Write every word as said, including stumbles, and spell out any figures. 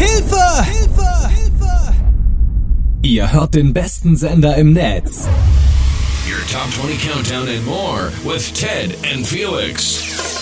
Hilfe! Hilfe! Hilfe! Ihr hört den besten Sender im Netz. Your top twenty countdown and more with Ted and Felix.